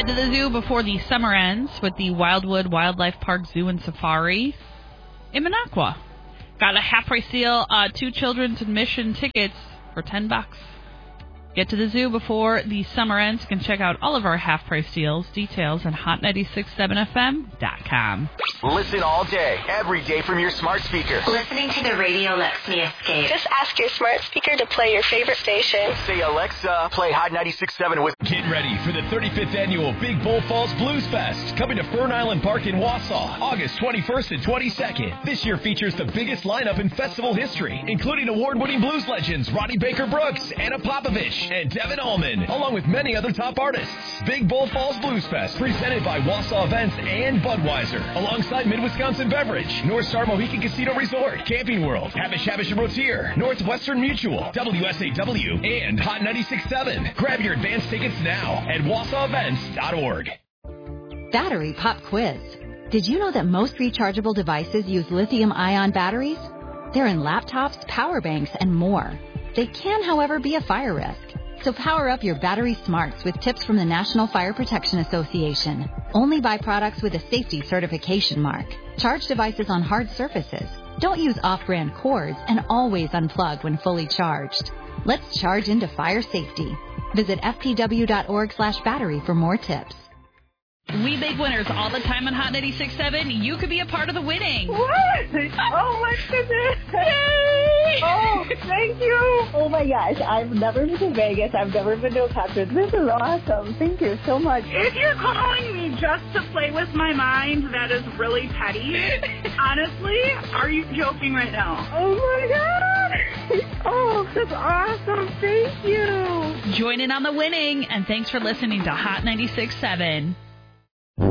Head to the zoo before the summer ends with the Wildwood Wildlife Park Zoo and Safari in Minocqua. Got a half-price deal, 2 children's admission tickets for $10. Get to the zoo before the summer ends. You can check out all of our half-price deals. Details at hot967fm.com. Listen all day, every day from your smart speaker. Listening to the radio lets me escape. Just ask your smart speaker to play your favorite station. Say, Alexa, play Hot 96.7 with... Get ready for the 35th annual Big Bull Falls Blues Fest, coming to Fern Island Park in Wausau, August 21st and 22nd. This year features the biggest lineup in festival history, including award-winning blues legends Ronnie Baker Brooks, Anna Popovich, and Devin Allman, along with many other top artists. Big Bull Falls Blues Fest, presented by Wausau Events and Budweiser, alongside Mid-Wisconsin Beverage, North Star Mohican Casino Resort, Camping World, Habish and Rotier, Northwestern Mutual, WSAW, and Hot 96.7. Grab your advance tickets now at WausauEvents.org. Battery Pop Quiz. Did you know that most rechargeable devices use lithium-ion batteries? They're in laptops, power banks, and more. They can, however, be a fire risk. So power up your battery smarts with tips from the National Fire Protection Association. Only buy products with a safety certification mark. Charge devices on hard surfaces. Don't use off-brand cords, and always unplug when fully charged. Let's charge into fire safety. Visit fpw.org/battery for more tips. We make winners all the time on Hot 96.7. You could be a part of the winning. What? Oh, my goodness. Yay! Oh, thank you. Oh, my gosh. I've never been to Vegas. I've never been to a concert. This is awesome. Thank you so much. If you're calling me just to play with my mind, that is really petty. Honestly, are you joking right now? Oh, my God. Oh, that's awesome. Thank you. Join in on the winning, and thanks for listening to Hot 96.7.